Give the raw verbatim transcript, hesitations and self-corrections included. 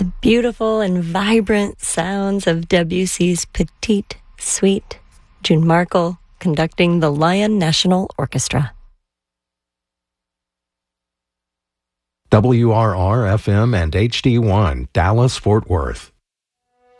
The beautiful and vibrant sounds of Debussy's Petite Suite. June Markle conducting the Lion National Orchestra. W R R F M and H D one, Dallas, Fort Worth.